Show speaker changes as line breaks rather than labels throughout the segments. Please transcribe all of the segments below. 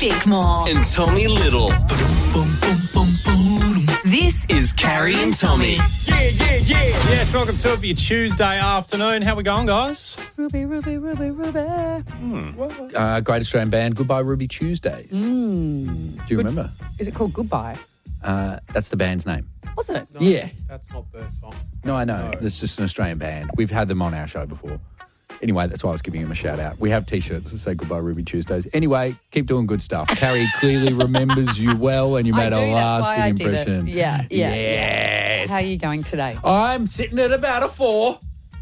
Bickmore.
And Tommy Little.
This
Is Carrie and Tommy.
Yeah. Yes, welcome to your Tuesday afternoon. How we going, guys?
Ruby.
Great Australian band, Goodbye Ruby Tuesdays. Do you remember?
Is it called Goodbye?
That's the band's name.
Was it?
Yeah.
That's not the song.
No, I know. It's just an Australian band. We've had them on our show before. Anyway, that's why I was giving them a shout out. We have T-shirts that say Goodbye Ruby Tuesdays. Anyway, keep doing good stuff. Carrie clearly remembers you well and you made a lasting impression.
Yeah.
Yes.
How are you going today?
I'm sitting at about a 4.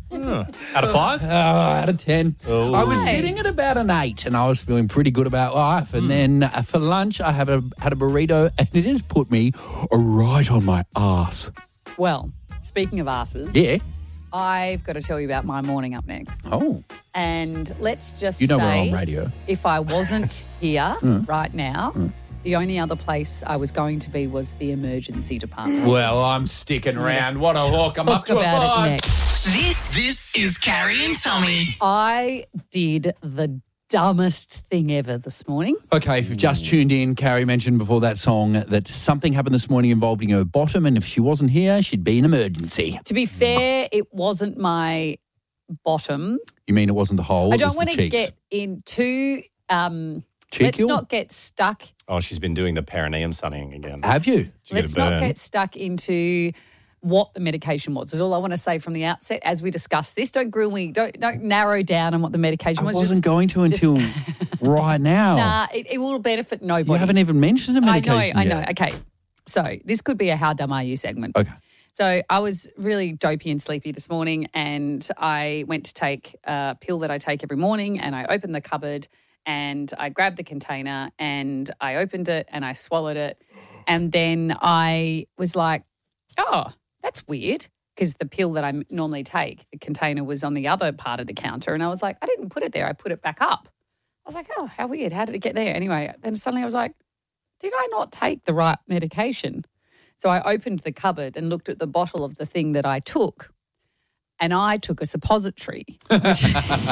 Out of 5?
Out of 10.
Oh.
I was
Hey.
sitting at about an 8 and I was feeling pretty good about life. And then for lunch, I had a burrito and it has put me right on my arse.
Well, speaking of asses,
Yeah.
I've got to tell you about my morning up next.
Oh,
And let's just
you know
say,
we're on radio.
if I wasn't here right now, the only other place I was going to be was the emergency department.
Well, I'm sticking around. What a hook. I'm up
Talk
to a
about
5.
it next.
This is Carrie and Tommy.
I did the dumbest thing ever this morning.
Okay, if you've just tuned in, Carrie mentioned before that song that something happened this morning involving her bottom, and if she wasn't here, she'd be in emergency.
To be fair, it wasn't my bottom.
You mean it wasn't the hole?
I
it
don't
was
want
the
to
cheeks?
get into.
Cheeky
Let's
or-
not get stuck.
Oh, she's been doing the perineum sunning again.
Have you?
Did you
Let's
get a
not
burn?
get stuck into what the medication was. Is all I want to say from the outset as we discuss this. Don't grill me. Don't narrow down on what the medication
I
was.
wasn't going to until right now.
Nah, it will benefit nobody.
You haven't even mentioned the medication
I
yet.
know. Okay, so this could be a "How dumb are you" segment.
Okay.
So I was really dopey and sleepy this morning, and I went to take a pill that I take every morning, and I opened the cupboard and I grabbed the container and I opened it and I swallowed it, and then I was like, oh, that's weird, because the pill that I normally take, the container was on the other part of the counter, and I was like, I didn't put it there, I put it back up. I was like, oh, how weird, how did it get there? Anyway, then suddenly I was like, did I not take the right medication? So I opened the cupboard and looked at the bottle of the thing that I took, and I took a suppository, which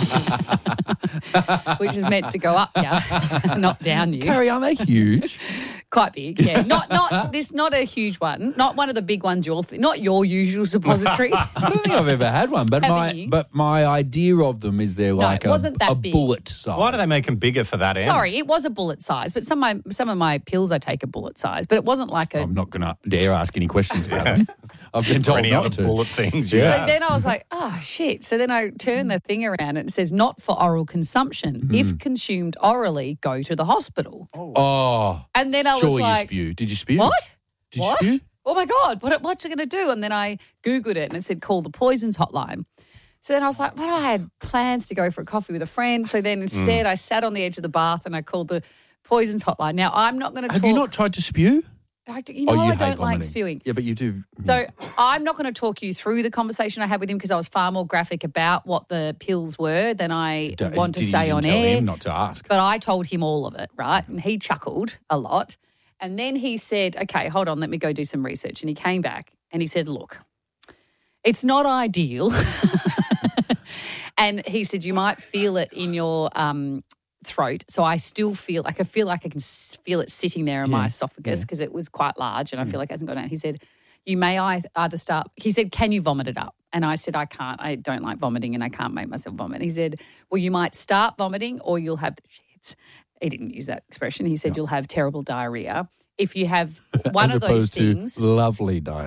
is meant to go up you, not down you.
Carrie, aren't they huge?
Quite big, yeah. Not a huge one. Not one of the big ones not your usual suppository.
I don't think I've ever had one, but
Haven't you?
my idea of them is they're like
it wasn't that
a
big.
bullet size.
Why do they make them bigger for that end?
Sorry, it was a bullet size, but some of my pills I take a bullet size, but it wasn't like a.
I'm not going to dare ask any questions about them. I've been
Or
told
any
not
other
to.
bullet things.
So
Yeah.
then I was like, oh, shit. So then I turned the thing around and it says not for oral consumption. If consumed orally, go to the hospital.
Oh,
And then I was
sure
like,
you spew. Did you spew?
what?
Did
What?
you spew?
Oh, my God. What's it going to do? And then I Googled it and it said call the poisons hotline. So then I was like, well, I had plans to go for a coffee with a friend. So then instead I sat on the edge of the bath and I called the poisons hotline. Now, I'm not going to talk.
Have you not tried to spew?
I
you
I
hate
don't like
vomiting.
spewing.
Yeah, but you do.
So I'm not going to talk you through the conversation I had with him because I was far more graphic about what the pills were than I want to
Did you
say
even
on
tell
air.
him not to ask.
But I told him all of it, right? And he chuckled a lot. And then he said, okay, hold on, let me go do some research. And he came back and he said, look, it's not ideal. And he said, you might feel it in your throat. So I still feel like I can feel it sitting there in my esophagus because it was quite large and I feel like it hasn't gone down. He said, you may either start, he said, can you vomit it up? And I said, I can't. I don't like vomiting and I can't make myself vomit. He said, well, you might start vomiting or you'll have the shits. He didn't use that expression. He said, you'll have terrible diarrhea. If you have one
As
of those
opposed to
things.
lovely diet.